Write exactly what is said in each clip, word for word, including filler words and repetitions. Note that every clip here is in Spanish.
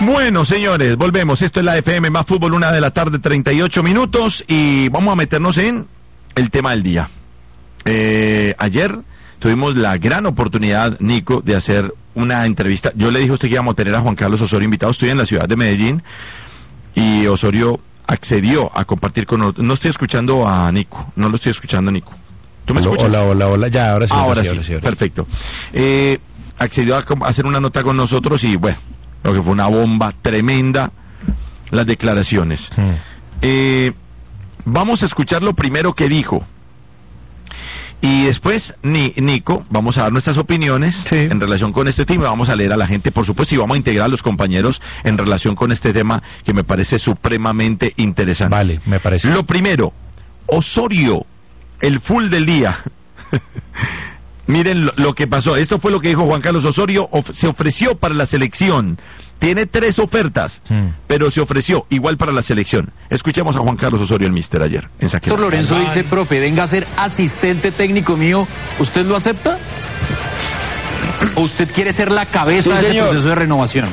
Bueno, señores, volvemos. Esto es la F M Más Fútbol, una de la tarde, treinta y ocho minutos, y vamos a meternos en el tema del día. Eh, ayer tuvimos la gran oportunidad, Nico, de hacer una entrevista. Yo le dije a usted que íbamos a tener a Juan Carlos Osorio invitado. Estoy en la ciudad de Medellín y Osorio accedió a compartir con nosotros. No estoy escuchando a Nico, no lo estoy escuchando a Nico. ¿Tú me escuchas? Hola, hola, hola, ya, ahora sí. Ahora, ahora sí, sí, ahora sí, ahora sí. Perfecto. Eh, accedió a hacer una nota con nosotros y bueno, lo que fue una bomba tremenda, las declaraciones. Hmm. Eh, vamos a escuchar lo primero que dijo. Y después, ni, Nico, vamos a dar nuestras opiniones sí. en relación con este tema. Vamos a leer a la gente, por supuesto, y vamos a integrar a los compañeros en relación con este tema que me parece supremamente interesante. Vale, me parece. Lo primero, Osorio, el full del día. Miren lo, lo que pasó. Esto fue lo que dijo Juan Carlos Osorio. Of, se ofreció para la selección. Tiene tres ofertas, hmm. pero se ofreció igual para la selección. Escuchemos a Juan Carlos Osorio, el míster, ayer en Saqueo. Doctor Lorenzo dice, profe, venga a ser asistente técnico mío. ¿Usted lo acepta? ¿O usted quiere ser la cabeza sí, de ese proceso de renovación?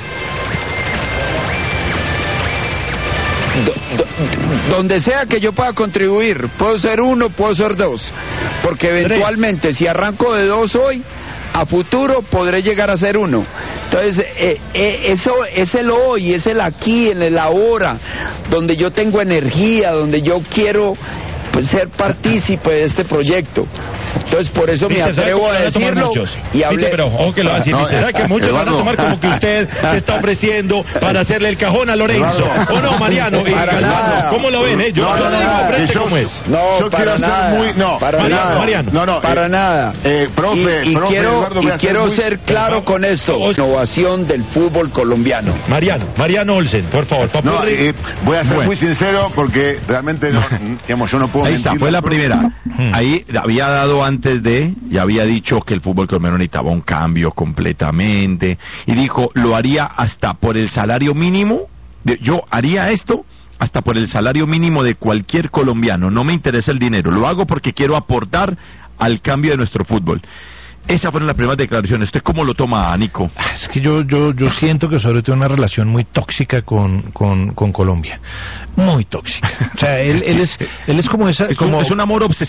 Do, do, donde sea que yo pueda contribuir, puedo ser uno, puedo ser dos, porque eventualmente Tres. si arranco de dos hoy, a futuro podré llegar a ser uno. Entonces, eh, eh, eso es el hoy, es el aquí, en el ahora, donde yo tengo energía, donde yo quiero pues, ser partícipe de este proyecto. Entonces, por eso me atrevo a decirlo y hablé... Pero ojo que lo va a decir, no, ¿será que muchos Eduardo. van a tomar como que usted se está ofreciendo para hacerle el cajón a Lorenzo? ¿O no, Mariano? Y, Eduardo, ¿cómo lo ven? Eh? Yo no, no, no, digo frente como es. No, yo para nada. Muy, no, para Mariano, nada. Mariano. No, no, para eh, nada. Eh, profe, y, y profe, quiero, Eduardo, y quiero ser, ser muy... claro con esto. Innovación del fútbol colombiano. Mariano, Mariano Olsen, por favor. No, eh, voy a ser bueno. muy sincero porque realmente no, digamos, yo no puedo Ahí mentir. está, fue la primera. Ahí había dado antes de, ya había dicho que el fútbol colombiano necesitaba un cambio completamente, y dijo, lo haría hasta por el salario mínimo, yo haría esto hasta por el salario mínimo de cualquier colombiano, no me interesa el dinero, lo hago porque quiero aportar al cambio de nuestro fútbol. Esas fueron las primeras declaraciones. ¿Usted cómo lo toma, Nico? Es que yo yo yo siento que sobre todo una relación muy tóxica con con, con Colombia, muy tóxica. O sea, él él es él es como esa es, como un, es un amor obsesivo.